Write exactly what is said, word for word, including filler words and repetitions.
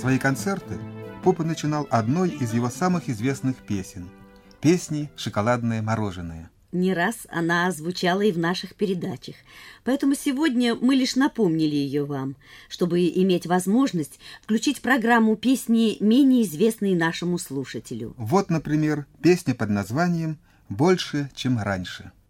Свои концерты Попа начинал одной из его самых известных песен – песни «Шоколадное мороженое». Не раз она звучала и в наших передачах, поэтому сегодня мы лишь напомнили ее вам, чтобы иметь возможность включить в программу песни, менее известные нашему слушателю. Вот, например, песня под названием «Больше, чем раньше».